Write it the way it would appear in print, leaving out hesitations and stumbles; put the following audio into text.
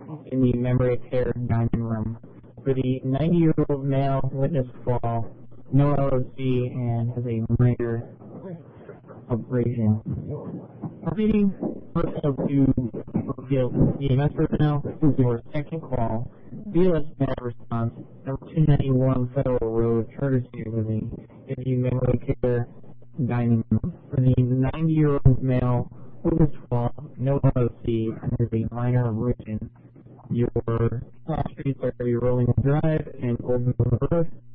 in the memory care dining room for the 90-year-old male witness fall, no LOC, and has a minor abrasion. Repeating personnel to EMS personnel, your second call, BLS med response, number 291 Federal Road, Chartersea Living, in the memory care dining room for the 90-year-old male witness fall, no LOC, and has a minor abrasion. Your streets are Rolling Drive and Old Mill Road.